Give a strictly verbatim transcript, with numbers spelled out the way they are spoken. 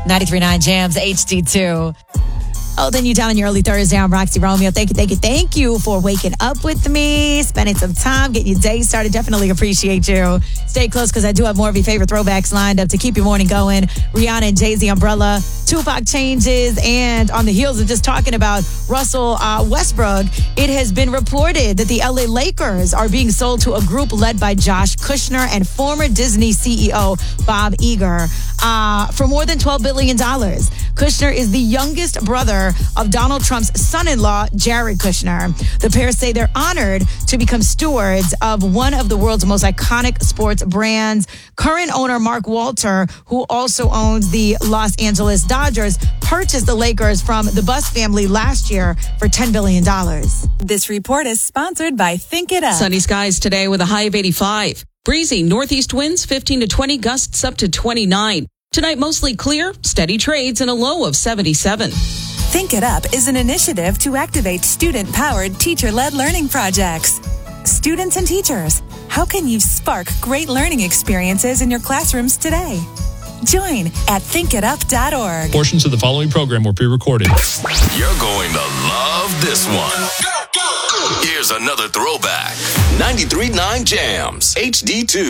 ninety-three point nine Jams H D two. Oh, then you down on your early Thursday. I'm Roxy Romeo. Thank you, thank you, thank you for waking up with me, spending some time, getting your day started. Definitely appreciate you. Stay close because I do have more of your favorite throwbacks lined up to keep your morning going. Rihanna and Jay-Z Umbrella, Tupac changes, and on the heels of just talking about Russell uh, Westbrook, it has been reported that the L A Lakers are being sold to a group led by Josh Kushner and former Disney C E O Bob Iger uh, for more than twelve billion dollars. Kushner is the youngest brother of Donald Trump's son-in-law, Jared Kushner. The pair say they're honored to become stewards of one of the world's most iconic sports brands. Current owner Mark Walter, who also owns the Los Angeles Dodgers, purchased the Lakers from the Buss family last year for ten billion dollars. This report is sponsored by Think It Up. Sunny skies today with a high of eighty-five. Breezy northeast winds fifteen to twenty, gusts up to twenty-nine. Tonight, mostly clear, steady trades, and a low of seventy-seven. Think It Up is an initiative to activate student-powered, teacher-led learning projects. Students and teachers, how can you spark great learning experiences in your classrooms today? Join at think it up dot org. Portions of the following program were pre-recorded. You're going to love this one. Here's another throwback. ninety-three point nine Jams H D two.